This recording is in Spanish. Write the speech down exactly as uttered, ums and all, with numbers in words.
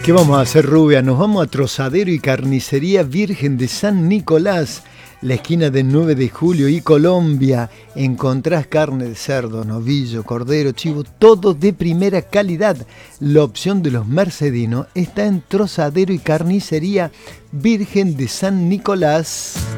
¿Qué vamos a hacer, Rubia? Nos vamos a Trozadero y Carnicería Virgen de San Nicolás, la esquina del nueve de julio y Colombia. Encontrás carne de cerdo, novillo, cordero, chivo, todo de primera calidad. La opción de los mercedinos está en Trozadero y Carnicería Virgen de San Nicolás.